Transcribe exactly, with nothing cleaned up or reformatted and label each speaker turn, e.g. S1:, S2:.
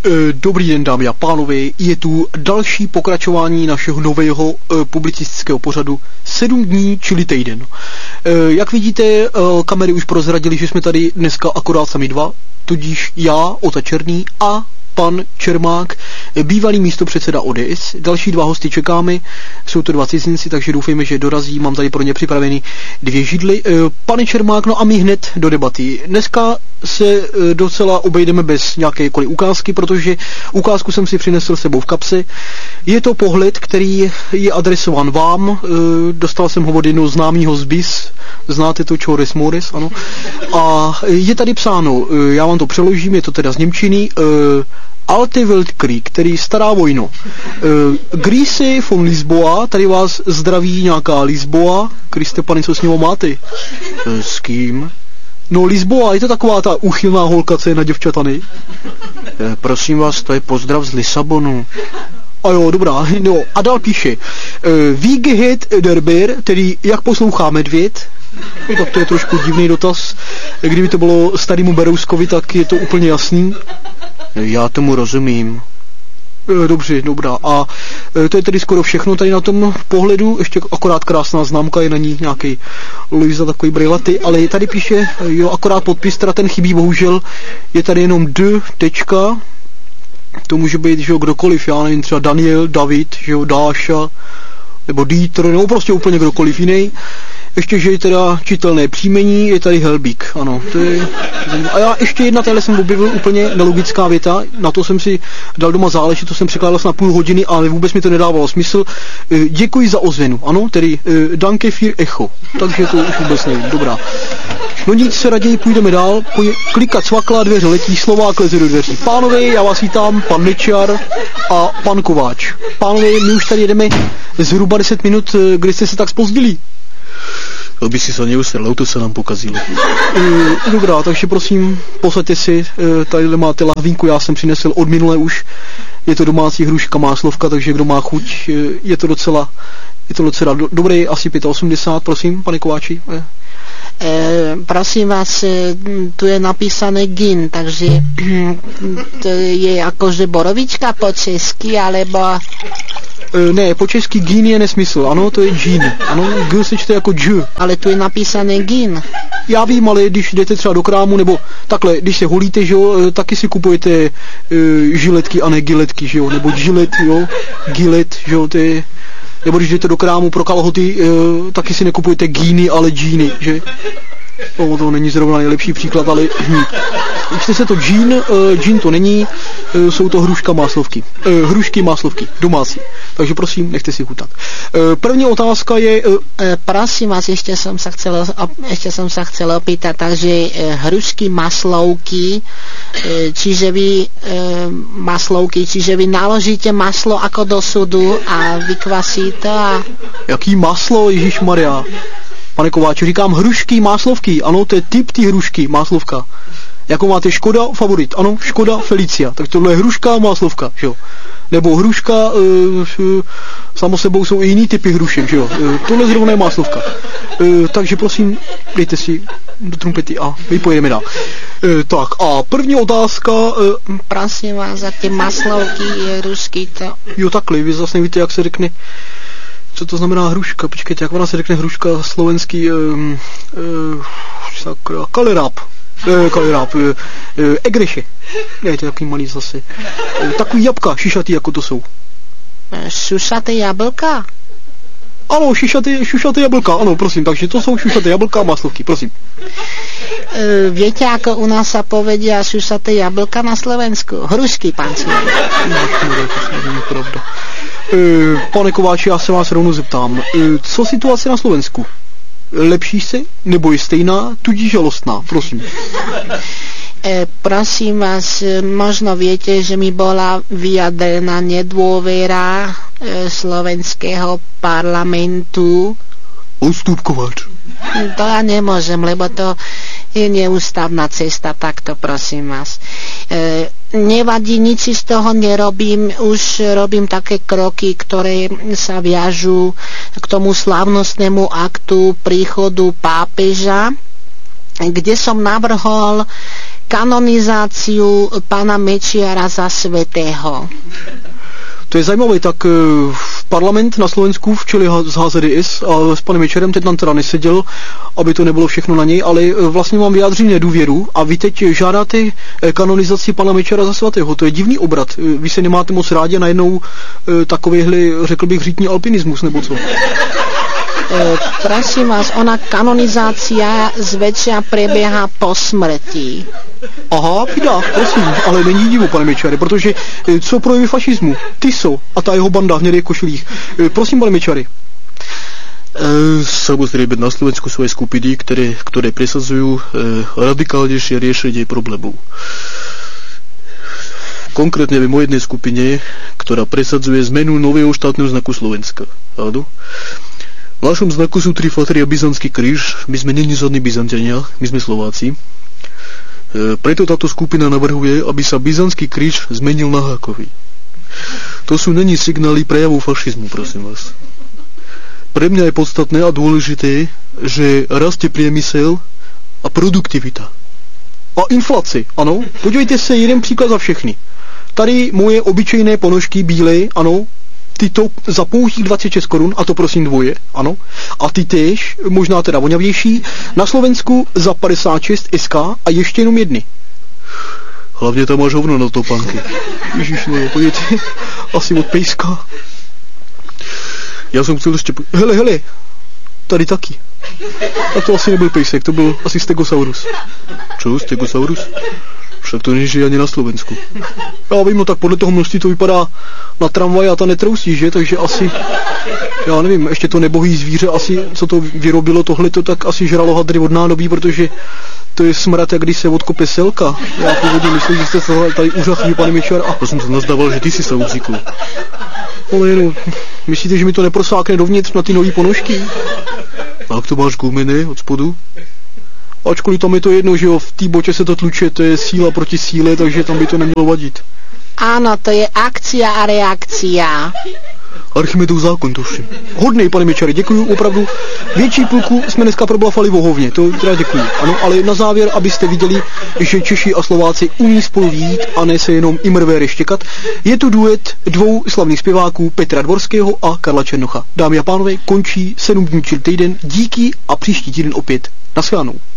S1: Dobrý den, dámy a pánové, je tu další pokračování našeho nového publicistického pořadu sedm dní, čili týden. Jak vidíte, kamery už prozradili, že jsme tady dneska akorát sami dva, tudíž já, Ota Černý a pan Čermák, bývalý místopředseda O D S. Další dva hosty čekáme, jsou to dva cizinci, takže doufejme, že dorazí. Mám tady pro ně připraveny dvě židly. Pane Čermák, no a my hned do debaty. Dneska se docela obejdeme bez nějakékoliv ukázky, protože ukázku jsem si přinesl sebou v kapse. Je to pohled, který je adresován vám. Dostal jsem ho od jednoho známého z B I S. Znáte to, Chores Mores, ano. A je tady psáno, já vám to přeložím, je to teda z němčiny, Alte Weltkrieg, který stará vojno. Grüße von Lisboa, tady vás zdraví nějaká Lisboa. Kriste pane, co s ním máte? S kým? No Lisboa, je to taková ta uchylná holka, co je na děvčatany? Prosím vás, to je pozdrav z Lisabonu. A jo, dobrá, no a dál píše Wie geht der Bär, tedy jak poslouchá medvěd? No, tak to je trošku divný dotaz. Kdyby to bylo starýmu Berouskovi, tak je to úplně jasný. Já tomu rozumím. Dobře, dobrá. A to je tedy skoro všechno tady na tom pohledu. Ještě akorát krásná známka, je na ní nějaký Luisa, takový brejlaty, ale tady píše, jo, akorát podpis, teda ten chybí, bohužel. Je tady jenom D, tečka. To může být, že jo, kdokoliv, já nevím, třeba Daniel, David, že jo, Dáša, nebo Dieter, nebo prostě úplně kdokoliv jiný. Ještě, že je teda čitelné příjmení, je tady Helbík, ano, to je... A já ještě jedna, tady jsem objevil úplně nelogická věta, na to jsem si dal doma záležet, to jsem překládal na půl hodiny, ale vůbec mi to nedávalo smysl. Děkuji za ozvenu, ano, tedy danke für echo, takže to už vůbec nevím, dobrá. No nic, se raději půjdeme dál, Poj- klikat cvakla, dveře letí, Slovák leze do dveří. Pánové, já vás vítám, pan Nečar a pan Kováč. Pánové, my už tady jedeme zhruba deset minut, kdy jste se tak zpozdili? Aby si se neusrl, auto se nám pokazilo. E, dobrá, takže prosím, posaďte si, e, tady máte lahvínku, já jsem přinesl od minule už, je to domácí hruška máslovka, takže kdo má chuť, e, je to docela, je to docela do, dobré, asi osmdesát pět, prosím, pane Kováči. E.
S2: E, prosím vás, tu je napísané gin, takže to je akože borovička po česky, alebo...
S1: E, ne, po česky gin je nesmysl, ano, to je gin, ano, g se čte jako dž.
S2: Ale tu je napísané gin.
S1: Já vím, ale když jdete třeba do krámu, nebo takhle, když se holíte, že jo, taky si kupujete e, žiletky a ne giletky, že jo, nebo gilet, jo, gilet, že jo, to je... Nebo když jdete do krámu pro kalhoty, e, taky si nekupujete gíny, ale džíny, že? O, to není zrovna nejlepší příklad, ale hm. Čte se to džín, e, džín to není, e, jsou to hruška máslovky. E, hrušky máslovky, domácí. Takže prosím, nechte si chutat. E, první otázka je... E,
S2: e, prosím vás, ještě jsem se chcel, ještě jsem se chcel opýtat, takže e, hrušky maslovky, e, čiže vy e, maslovky, čiže vy naložíte maslo jako do sudu a vykvasíte a...
S1: Jaký maslo, ježišmarja? Pane Kováči, říkám hrušky máslovky, ano, to je typ té hrušky, máslovka. Jako máte Škoda favorit, ano, Škoda Felicia, tak tohle je hruška máslovka, že jo. Nebo hruška, e, e, samo sebou jsou i jiný typy hrušek, že jo. E, tohle zrovna je máslovka. E, takže prosím, dejte si do trumpety a my pojedeme dál. E, tak a první otázka... E,
S2: prosím vás, za ty maslovky, hrušky to...
S1: Jo, takhle, vy zase nevíte, jak se řekne... Co to znamená hruška? Počkejte, jak ona se řekne hruška slovenský... Um, uh, kaleráp. Uh, kaleráp. Uh, uh, egreše. Ne, to je takový malý zase. Uh, takový jabka, šišatý, jako to jsou.
S2: Šušaté jablka?
S1: Ano, šišaté, šušaté jablka, ano, prosím, takže to jsou šušaté jablka a maslovky, prosím.
S2: Uh, viete, ako u nás sa povedia šušaté jablka na Slovensku? Hrušky, pán Černý.
S1: No, to není pravda. Uh, pane Kováči, já se vás rovnou zeptám, uh, co situace na Slovensku? Lepší se, nebo je stejná, tudíž žalostná, prosím.
S2: E, prosím vás, možno viete, že mi bola vyjadrená nedôvera e, slovenského parlamentu.
S1: Odstupkovač.
S2: To ja nemôžem, lebo to je neústavná cesta, takto prosím vás. E, nevadí, nič si z toho nerobím, už robím také kroky, ktoré sa viažú k tomu slávnostnému aktu príchodu pápeža, kde som navrhol kanonizáciu pána Mečiara za svätého.
S1: To je zajímavé, tak parlament na Slovensku v čele z H Z D S a s panem Mečerem teď tam teda neseděl, aby to nebylo všechno na něj, ale vlastně vám vyjádří nedůvěru a vy teď žádáte kanonizaci pana Mečera za svatého. To je divný obrat. Vy se nemáte moc rádi a najednou takovýhle, řekl bych, řítní alpinismus, nebo co?
S2: E, prosím vás, ona kanonizácia zväčša prebieha po smrti.
S1: Aha, pidá, prosím, ale není divu, pane Mečare, protože co projevy fašismu? Tiso a ta jeho banda v hnědých košilích. Prosím, pane Mečare.
S3: Samozřejmě na Slovensku sú aj skupiny, ktoré, ktoré presadzujú radikálnejšie riešenie problémov. Konkrétne viem o jednej skupine, ktorá presadzuje zmenu nového štátneho znaku Slovenska. Áno? V našom znaku sú tri fatry a byzantský kríž. My sme není žiadni Byzanťania, my sme Slováci. E, preto táto skupina navrhuje, aby sa byzantský kríž zmenil na hákový. To sú není signály prejavu fašizmu, prosím vás. Pre mňa je podstatné a dôležité, že rastie priemysel a produktivita.
S1: A inflaci, ano. Podívejte se, jeden příklad za všechny. Tady moje obyčejné ponožky bílé, ano, tyto za pouhých dvacet šest korun, a to prosím dvoje, ano. A ty též, možná teda voňavější, na Slovensku za padesát šest S K a ještě jenom jedny.
S3: Hlavně tam máš hovno na topánky.
S1: Ježiš, no, podívejte, asi od pejska.
S3: Já jsem chtěl ještě...
S1: Hele, hele, tady taky. A to asi nebyl pejsek, to byl asi Stegosaurus.
S3: Čo, Stegosaurus? Však to nežije ani na Slovensku.
S1: Já vím, no tak podle toho množství to vypadá na tramvaj a ta netrousí, že? Takže asi, já nevím, ještě to nebohý zvíře asi, co to vyrobilo tohleto, tak asi žralo hadry od nádobí, protože to je smrad, jak když se odkope selka. Já původně myslím, že jste se tady úžasný, pane Mečar. A
S3: to jsem se nazdával, že ty jsi se ucíkl.
S1: Ale jenom, myslíte, že mi to neprosákne dovnitř na ty nový ponožky?
S3: A jak to máš gumené od spodu?
S1: Ačkoliv tam je to jedno, že jo, v té boče se to tluče, to je síla proti síle, takže tam by to nemělo vadit.
S2: Áno, to je akcia a reakcia.
S1: Archimedův zákon, tuším. Hodnej, pane Mečare, děkuji opravdu. Větší půlku jsme dneska problafali vohovně, to teda děkuji. Ano, ale na závěr, abyste viděli, že Češi a Slováci umí spolu jít a ne se jenom imrvére štěkat, je tu duet dvou slavných zpěváků Petra Dvorského a Karla Černocha. Dámy a pánové, končí sedm dní čili týden, díky a příští týden opět. Naschledanou.